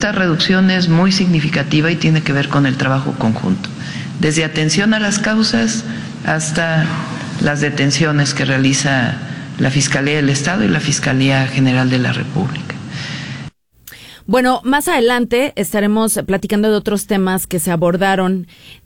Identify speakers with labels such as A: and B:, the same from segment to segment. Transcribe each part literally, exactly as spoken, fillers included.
A: esta reducción es muy significativa y tiene que ver con el trabajo conjunto, desde atención a las causas hasta las detenciones que realiza la Fiscalía del Estado y la Fiscalía General de la República.
B: Bueno, más adelante estaremos platicando de otros temas que se abordaron,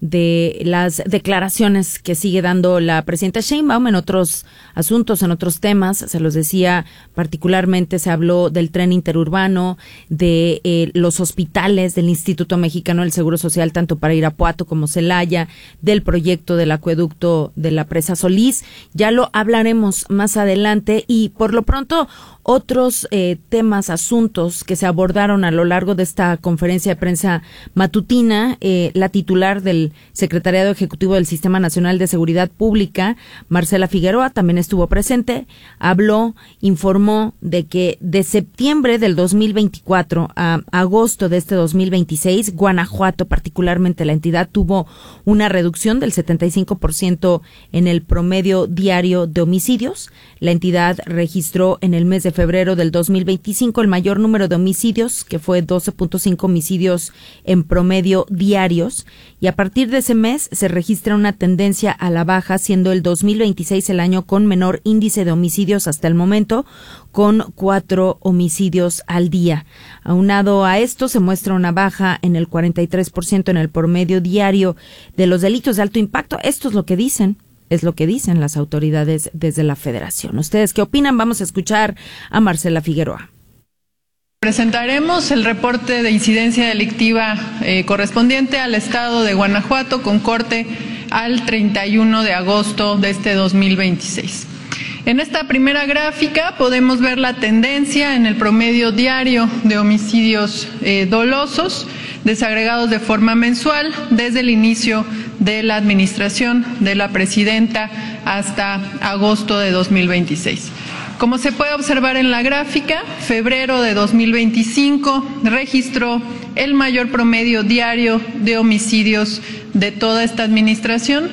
B: de las declaraciones que sigue dando la presidenta Sheinbaum en otros asuntos, en otros temas. Se los decía, particularmente se habló del tren interurbano, de eh, los hospitales, del Instituto Mexicano del Seguro Social, tanto para Irapuato como Celaya, del proyecto del acueducto de la presa Solís. Ya lo hablaremos más adelante y por lo pronto otros eh, temas, asuntos que se abordaron a lo largo de esta conferencia de prensa matutina. Eh, la titular del Secretariado Ejecutivo del Sistema Nacional de Seguridad Pública, Marcela Figueroa, también estuvo presente. Habló, informó de que de septiembre del dos mil veinticuatro a agosto de este dos mil veintiséis, Guanajuato, particularmente la entidad, tuvo una reducción del setenta y cinco por ciento en el promedio diario de homicidios. La entidad registró en el mes de febrero del dos mil veinticinco el mayor número de homicidios, que fue doce punto cinco homicidios en promedio diarios, y a partir de ese mes se registra una tendencia a la baja, siendo el dos mil veintiséis el año con menor índice de homicidios hasta el momento, con cuatro homicidios al día. Aunado a esto, se muestra una baja en el cuarenta y tres por ciento en el promedio diario de los delitos de alto impacto. Esto es lo que dicen. Es lo que dicen las autoridades desde la Federación. ¿Ustedes qué opinan? Vamos a escuchar a Marcela Figueroa.
C: Presentaremos el reporte de incidencia delictiva eh, correspondiente al estado de Guanajuato con corte al treinta y uno de agosto de este dos mil veintiséis. En esta primera gráfica podemos ver la tendencia en el promedio diario de homicidios eh, dolosos desagregados de forma mensual desde el inicio de la administración de la presidenta hasta agosto de dos mil veintiséis. Como se puede observar en la gráfica, febrero de dos mil veinticinco registró el mayor promedio diario de homicidios de toda esta administración,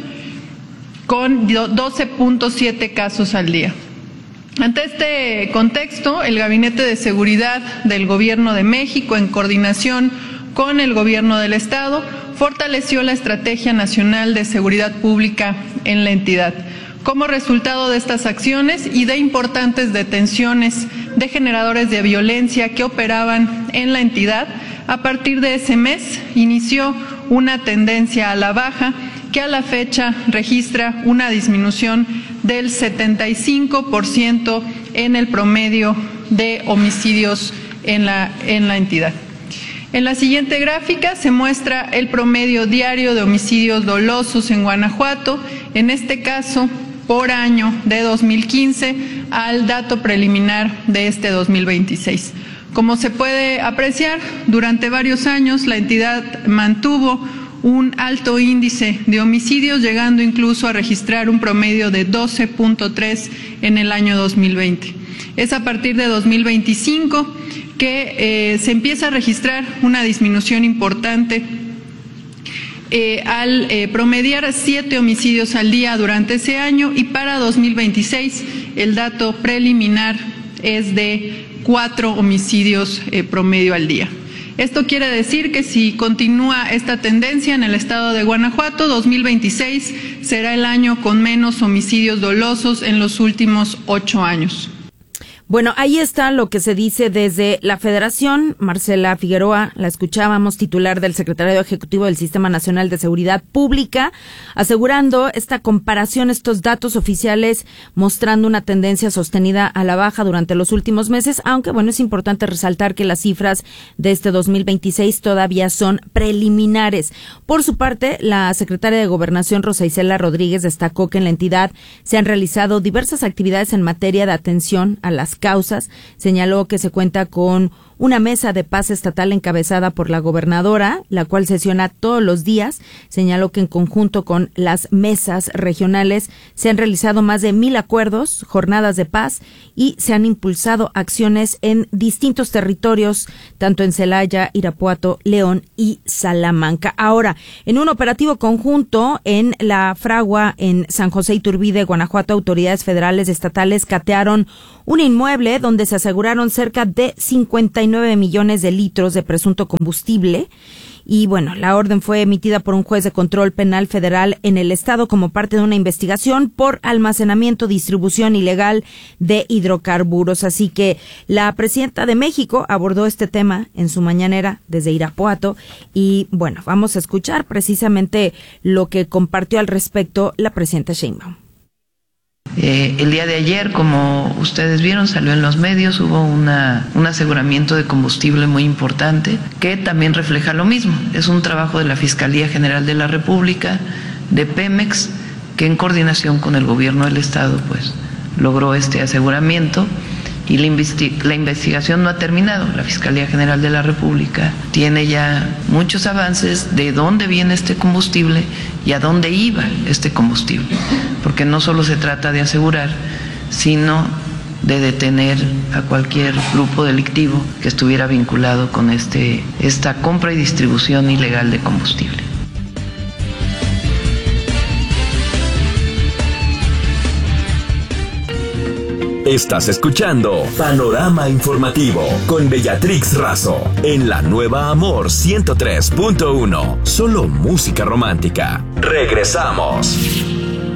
C: con doce punto siete casos al día. Ante este contexto, el Gabinete de Seguridad del Gobierno de México, en coordinación con el Gobierno del Estado, fortaleció la Estrategia Nacional de Seguridad Pública en la entidad. Como resultado de estas acciones y de importantes detenciones de generadores de violencia que operaban en la entidad, a partir de ese mes inició una tendencia a la baja que a la fecha registra una disminución del setenta y cinco por ciento en el promedio de homicidios en la, en la entidad. En la siguiente gráfica se muestra el promedio diario de homicidios dolosos en Guanajuato, en este caso por año de dos mil quince al dato preliminar de este dos mil veintiséis. Como se puede apreciar, durante varios años la entidad mantuvo un alto índice de homicidios, llegando incluso a registrar un promedio de doce punto tres en el año dos mil veinte. Es a partir de dos mil veinticinco que eh, se empieza a registrar una disminución importante eh, al eh, promediar siete homicidios al día durante ese año, y para dos mil veintiséis el dato preliminar es de cuatro homicidios eh, promedio al día. Esto quiere decir que si continúa esta tendencia en el estado de Guanajuato, dos mil veintiséis será el año con menos homicidios dolosos en los últimos ocho años.
B: Bueno, ahí está lo que se dice desde la Federación. Marcela Figueroa, la escuchábamos, titular del Secretariado Ejecutivo del Sistema Nacional de Seguridad Pública, asegurando esta comparación, estos datos oficiales mostrando una tendencia sostenida a la baja durante los últimos meses, aunque bueno, es importante resaltar que las cifras de este dos mil veintiséis todavía son preliminares. Por su parte, la secretaria de Gobernación, Rosa Isela Rodríguez, destacó que en la entidad se han realizado diversas actividades en materia de atención a las causas. Señaló que se cuenta con una mesa de paz estatal encabezada por la gobernadora, la cual sesiona todos los días. Señaló que en conjunto con las mesas regionales se han realizado más de mil acuerdos, jornadas de paz, y se han impulsado acciones en distintos territorios, tanto en Celaya, Irapuato, León y Salamanca. Ahora, en un operativo conjunto en la Fragua, en San José Iturbide, Guanajuato, autoridades federales estatales catearon un inmueble donde se aseguraron cerca de cincuenta y nueve millones de litros de presunto combustible. Y bueno, la orden fue emitida por un juez de control penal federal en el estado como parte de una investigación por almacenamiento, distribución ilegal de hidrocarburos. Así que la presidenta de México abordó este tema en su mañanera desde Irapuato. Y bueno, vamos a escuchar precisamente lo que compartió al respecto la presidenta Sheinbaum.
A: Eh, el día de ayer, como ustedes vieron, salió en los medios, hubo una, un aseguramiento de combustible muy importante que también refleja lo mismo. Es un trabajo de la Fiscalía General de la República, de Pemex, que en coordinación con el gobierno del estado pues logró este aseguramiento y la, investi- la investigación no ha terminado. La Fiscalía General de la República tiene ya muchos avances de dónde viene este combustible y a dónde iba este combustible, porque no solo se trata de asegurar, sino de detener a cualquier grupo delictivo que estuviera vinculado con este, esta compra y distribución ilegal de combustible.
D: Estás escuchando Panorama Informativo con Beatrix Razo en la nueva Amor ciento tres punto uno. Solo música romántica. Regresamos.